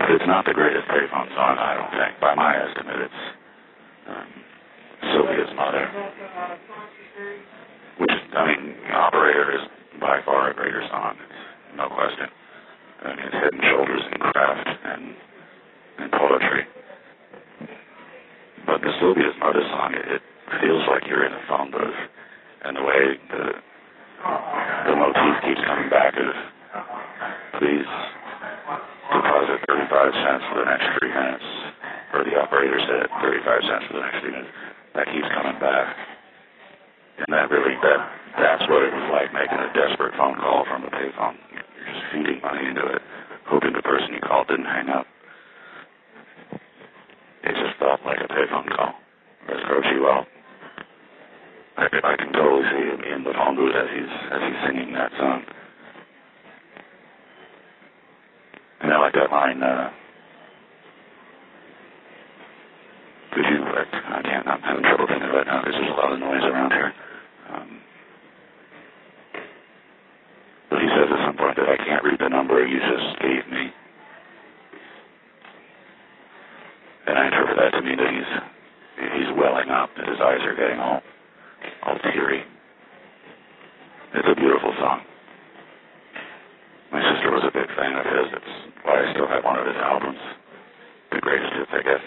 But it's not the greatest payphone song, I don't think. By my estimate, it's Sylvia's Mother. Which, I mean, Operator is by far a greater song. It's no question. I mean, it's head and shoulders in craft and poetry. But the Sylvia's Mother song, it feels like you're in a phone booth. And the way the motif keeps coming back is, please deposit 35 cents for the next 3 minutes. Or the operator said 35 cents for the next 3 minutes. That keeps coming back. And that really, that's what it was like, making a desperate phone call from a payphone. You're just feeding money into it, hoping the person you called didn't hang up. It just felt like a payphone call. Whereas Croce, well, I can totally see him in the phone booth as he's singing that song. And I like that line, could you, I'm having trouble thinking about it now because there's a lot of noise around here. But he says at some point that I can't read the number you just gave me. And I interpret that to mean that he's welling up, that his eyes are getting all teary. It's a beautiful song. My sister was a big fan of his. That's why I still have one of his albums. The greatest hits, I guess.